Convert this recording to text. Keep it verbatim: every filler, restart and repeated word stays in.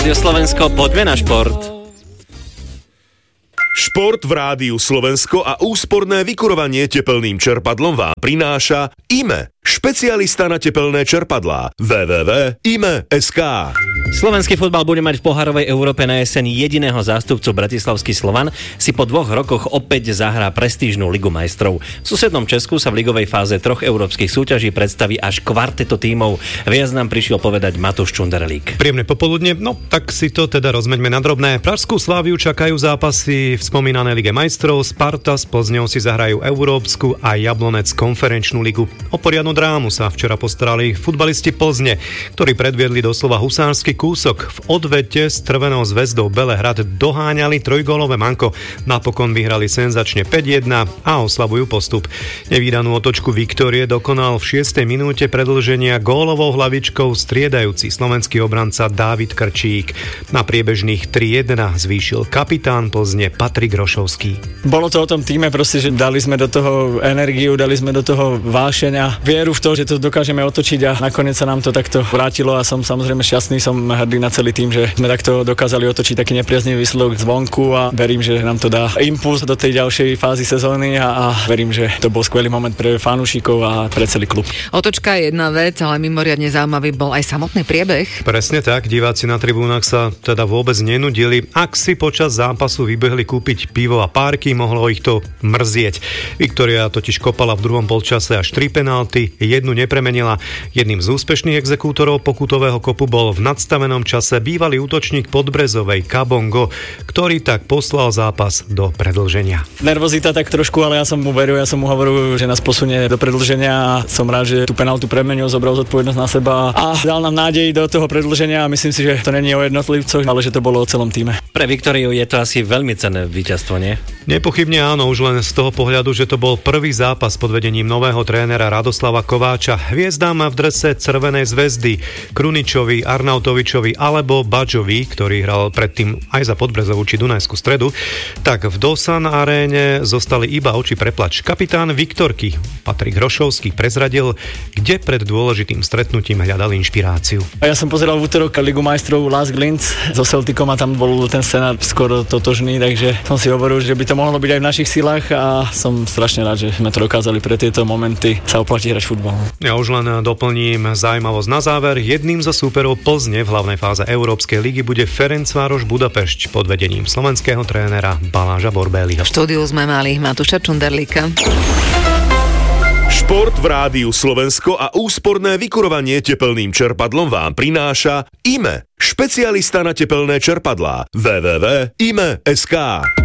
Slovensko, poďme na šport. Šport v Rádiu Slovensko a úsporné vykurovanie tepelným čerpadlom vám prináša í em e, špecialista na tepelné čerpadlá. w w w bodka í em e bodka es ká. Slovenský futbal bude mať v pohárovej Európe na jeseň jediného zástupcu. Bratislavský Slovan si po dvoch rokoch opäť zahrá prestížnu Ligu majstrov. V susednom Česku sa v ligovej fáze troch európskych súťaží predstaví až kvarteto tímov. Viac nám prišiel povedať Matúš Čunderlík. Príjemné popoludne, no tak si to teda rozmeňme na drobné. Pražskú Sláviu čakajú zápasy v spomínanej Lige majstrov. Sparta s Plzňou si zahrajú Európsku a Jablonec konferenčnú ligu. O poriadnu drámu sa včera postarali futbalisti Plzne, ktorí predviedli doslova husársky kúsok. V odvete s Crvenou zväzdou Belehrad doháňali trojgólové manko. Napokon vyhrali senzačne päť jedna a oslavujú postup. Nevídanú otočku viktórie dokonal v šiestej minúte predĺženia gólovou hlavičkou striedajúci slovenský obranca Dávid Krčík. Na priebežných tri jedna zvýšil kapitán Plzne Patrik Rošovský. Bolo to o tom týme, proste, že dali sme do toho energiu, dali sme do toho vášeň a vieru v to, že to dokážeme otočiť a nakoniec sa nám to takto vrátilo a som samozrejme šťastný, som hrdý na celý tým, že sme takto dokázali otočiť taký nepriaznivý výsledok zvonku a verím, že nám to dá impuls do tej ďalšej fázy sezóny a, a verím, že to bol skvelý moment pre fanúšikov a pre celý klub. Otočka je jedna vec, ale mimoriadne zaujímavý bol aj samotný priebeh. Presne tak, diváci na tribúnach sa teda vôbec nenudili. Ak si počas zápasu vybehli kúpiť pivo a párky, mohlo ich to mrzieť. Viktória totiž kopala v druhom polčase až tri penálty, jednu nepremenila. Jedným z úspešných exekútorov pokutového kopu bol v nadstavenom čase bývalý útočník Podbrezovej Kabongo, ktorý tak poslal zápas do predĺženia. Nervozita tak trošku, ale ja som mu veril, ja som mu hovoril, že nás posunie do predĺženia a som rád, že tú penáltu premenil, zobral zodpovednosť na seba a dal nám nádej do toho predĺženia a myslím si, že to není o jednotlivcoch, ale že to bolo o celom týme. Pre Viktóriu je to asi veľmi cenné víťazstvo, nie? Nepochybne áno, už len z toho pohľadu, že to bol prvý zápas pod vedením nového trénera Radoslava Kováča. Hviezdám v drese Crvenej zväzdy, Kruničovi, Arnautovičovi alebo Badžovi, ktorý hral predtým aj za Podbrezovú či Dunajskú Stredu, tak v Dosan aréne zostali iba oči preplač. Kapitán Viktorky Patrik Rošovský prezradil, kde pred dôležitým stretnutím hľadal inšpiráciu. Ja som pozeral v útorok Ligu majstrov Lask Linz so Celticom a tam bol ten scenár skoro totožný, takže som si hovoril, že by to mohlo byť aj v našich silách a som strašne rád, že sme to dokázali pre tieto momenty sa oplatí hrať futbal. Ja už len doplním zaujímavosť na záver. Jedným zo súperov Plzne v hlavnej fáze Európskej ligy bude Ferencvároš Budapešť pod vedením slovenského trénera Baláža Borbéliho. V štúdiu sme mali Matúša Čunderlíka. Šport v Rádiu Slovensko a úsporné vykurovanie tepelným čerpadlom vám prináša í em e, špecialista na tepelné čerpadlá. w w w bodka í em e bodka es ká.